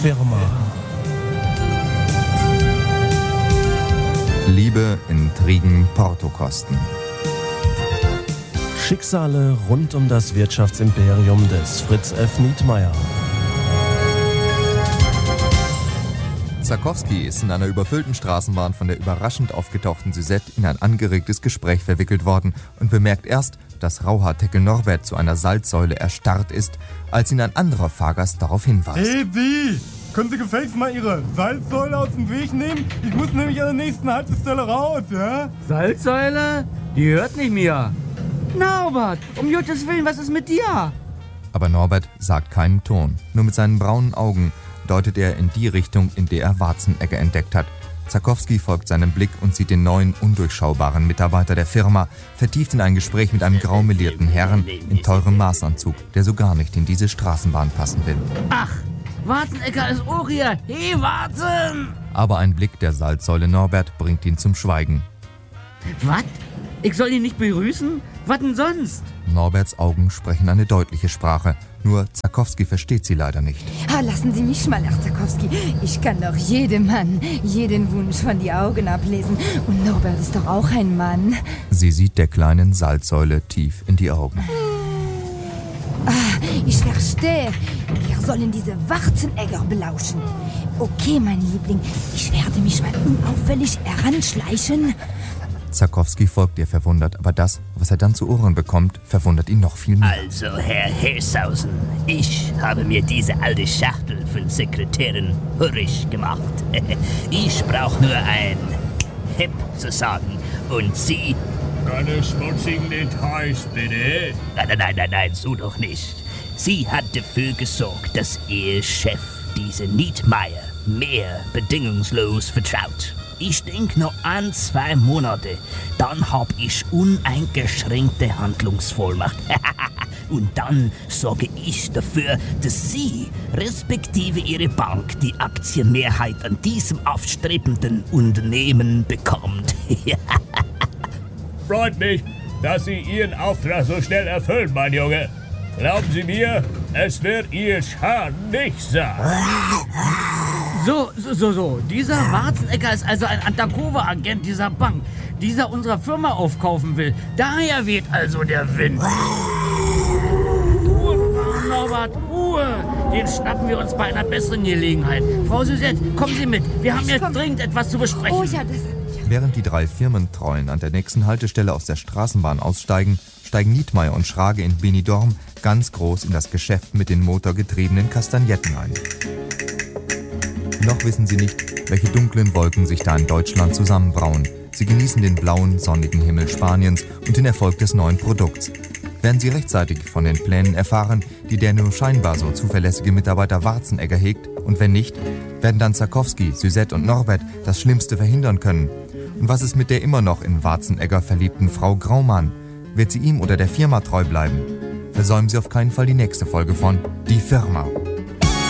Firma. Liebe, Intrigen, Portokosten. Schicksale rund um das Wirtschaftsimperium des Fritz F. Nietmeyer. Zakowski ist in einer überfüllten Straßenbahn von der überraschend aufgetauchten Suzette in ein angeregtes Gespräch verwickelt worden und bemerkt erst, dass Rauhaarteckel Norbert zu einer Salzsäule erstarrt ist, als ihn ein anderer Fahrgast darauf hinweist. Hey Sie, können Sie gefälligst mal Ihre Salzsäule aus dem Weg nehmen? Ich muss nämlich an der nächsten Haltestelle raus, ja? Salzsäule? Die hört nicht mehr. Norbert, um Gottes Willen, was ist mit dir? Aber Norbert sagt keinen Ton. Nur mit seinen braunen Augen deutet er in die Richtung, in der er Warzenegger entdeckt hat. Zakowski folgt seinem Blick und sieht den neuen, undurchschaubaren Mitarbeiter der Firma, vertieft in ein Gespräch mit einem graumelierten Herrn in teurem Maßanzug, der so gar nicht in diese Straßenbahn passen will. Ach, Warzenegger ist auch hier. Hey, Warzen! Aber ein Blick der Salzsäule Norbert bringt ihn zum Schweigen. Was? Ich soll ihn nicht begrüßen? Was denn sonst? Norberts Augen sprechen eine deutliche Sprache, nur Zakowski versteht sie leider nicht. Lassen Sie mich mal, Herr Zakowski. Ich kann doch jedem Mann jeden Wunsch von die Augen ablesen. Und Norbert ist doch auch ein Mann. Sie sieht der kleinen Salzsäule tief in die Augen. Ich verstehe. Wir sollen diese Warzenegger belauschen. Okay, mein Liebling, ich werde mich mal unauffällig heranschleichen. Zakowski folgt ihr verwundert, aber das, was er dann zu Ohren bekommt, verwundert ihn noch viel mehr. Also, Herr Hesshausen, ich habe mir diese alte Schachtel von Sekretärin hurrig gemacht. Ich brauche nur ein Hip zu sagen und Sie... Keine schmutzigen Details, bitte. Nein, so doch nicht. Sie hat dafür gesorgt, dass Ihr Chef diese Nietmeyer mehr bedingungslos vertraut. Ich denke noch 1-2 Monate, dann hab ich uneingeschränkte Handlungsvollmacht. Und dann sorge ich dafür, dass Sie, respektive Ihre Bank, die Aktienmehrheit an diesem aufstrebenden Unternehmen bekommt. Freut mich, dass Sie Ihren Auftrag so schnell erfüllen, mein Junge. Glauben Sie mir, es wird Ihr Schaden nicht sein. So. Dieser Warzenegger ist also ein Undercover-Agent dieser Bank, dieser unserer Firma aufkaufen will. Daher weht also der Wind. Ruhe, Norbert, Ruhe. Den schnappen wir uns bei einer besseren Gelegenheit. Frau Suzette, kommen Sie mit. Wir haben jetzt dringend etwas zu besprechen. Oh ja, das... Während die 3 Firmentreuen an der nächsten Haltestelle aus der Straßenbahn aussteigen, steigen Nietmeyer und Schrage in Benidorm ganz groß in das Geschäft mit den motorgetriebenen Kastagnetten ein. Noch wissen sie nicht, welche dunklen Wolken sich da in Deutschland zusammenbrauen. Sie genießen den blauen, sonnigen Himmel Spaniens und den Erfolg des neuen Produkts. Werden sie rechtzeitig von den Plänen erfahren, die der nur scheinbar so zuverlässige Mitarbeiter Warzenegger hegt? Und wenn nicht, werden dann Zakowski, Suzette und Norbert das Schlimmste verhindern können. Und was ist mit der immer noch in Warzenegger verliebten Frau Graumann? Wird sie ihm oder der Firma treu bleiben? Versäumen Sie auf keinen Fall die nächste Folge von Die Firma.